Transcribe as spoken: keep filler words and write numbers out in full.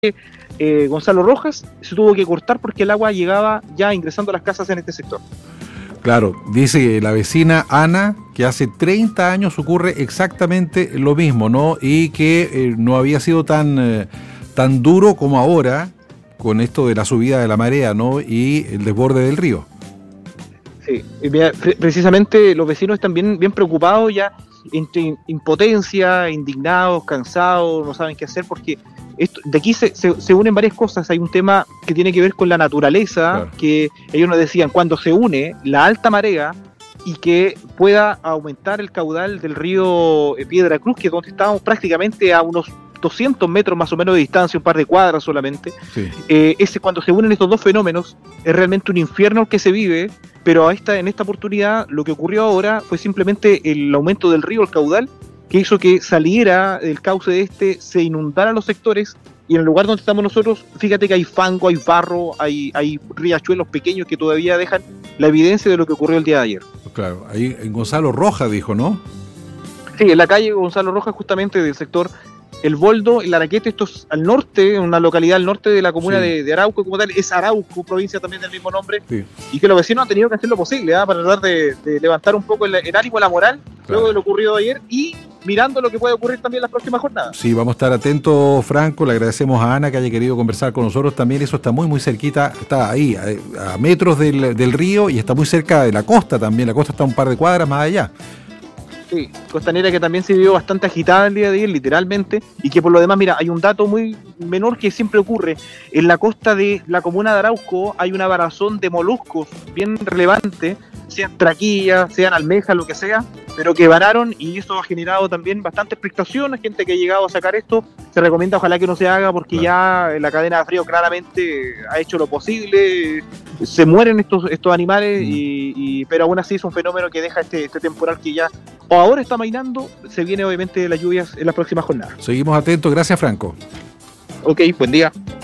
eh, Gonzalo Rojas, se tuvo que cortar porque el agua llegaba ya ingresando a las casas en este sector. Claro, dice la vecina Ana que hace treinta años ocurre exactamente lo mismo, ¿no? Y que eh, no había sido tan, eh, tan duro como ahora con esto de la subida de la marea, ¿no? Y el desborde del río. Sí, precisamente los vecinos están bien, bien preocupados ya, entre impotencia, indignados, cansados, no saben qué hacer porque esto, de aquí se, se, se unen varias cosas. Hay un tema que tiene que ver con la naturaleza, claro, que ellos nos decían, cuando se une la alta marea y que pueda aumentar el caudal del río Piedra Cruz, que es donde estábamos prácticamente a unos doscientos metros más o menos de distancia, un par de cuadras solamente, sí. eh, ese, cuando se unen estos dos fenómenos, es realmente un infierno que se vive, pero a esta, en esta oportunidad lo que ocurrió ahora fue simplemente el aumento del río, el caudal, que hizo que saliera el cauce de este, se inundara los sectores, y en el lugar donde estamos nosotros, fíjate que hay fango, hay barro, hay, hay riachuelos pequeños que todavía dejan la evidencia de lo que ocurrió el día de ayer. Claro, ahí en Gonzalo Rojas dijo, ¿no? Sí, en la calle Gonzalo Rojas, justamente del sector El Boldo, el Araquete, esto es al norte, una localidad al norte de la comuna sí. de, de Arauco, como tal, es Arauco, provincia también del mismo nombre, sí. y que los vecinos han tenido que hacer lo posible ¿eh? para tratar de, de levantar un poco el, el ánimo, la moral, claro. luego de lo ocurrido ayer, y mirando lo que puede ocurrir también en las próximas jornadas. Sí, vamos a estar atentos, Franco, le agradecemos a Ana que haya querido conversar con nosotros también, eso está muy muy cerquita, está ahí, a, a metros del, del río, y está muy cerca de la costa también, la costa está un par de cuadras más allá. Sí, costanera que también se vio bastante agitada el día de ayer, literalmente, y que por lo demás, mira, hay un dato muy menor que siempre ocurre. En la costa de la comuna de Arauco hay una varazón de moluscos bien relevante, sean traquillas, sean almejas, lo que sea, pero que vararon, y eso ha generado también bastante expectación. Gente que ha llegado a sacar esto, se recomienda ojalá que no se haga porque claro. ya la cadena de frío claramente ha hecho lo posible, se mueren estos estos animales, mm. y, y pero aún así es un fenómeno que deja este, este temporal que ya o ahora está amainando, se viene obviamente las lluvias en las próximas jornadas. Seguimos atentos, gracias Franco. Ok, buen día.